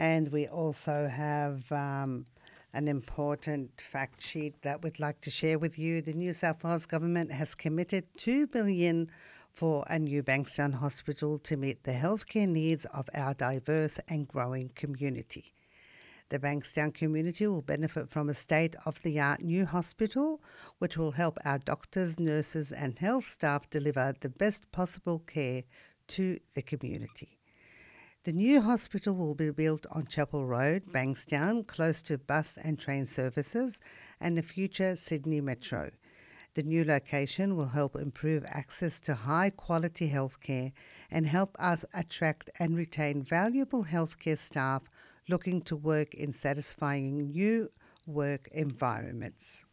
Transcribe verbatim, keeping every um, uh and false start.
And we also have um, an important fact sheet that we'd like to share with you. The New South Wales Government has committed two billion dollars for a new Bankstown hospital to meet the healthcare needs of our diverse and growing community. The Bankstown community will benefit from a state-of-the-art new hospital, which will help our doctors, nurses and health staff deliver the best possible care to the community. The new hospital will be built on Chapel Road, Bankstown, close to bus and train services and the future Sydney Metro. The new location will help improve access to high-quality healthcare and help us attract and retain valuable healthcare staff looking to work in satisfying new work environments.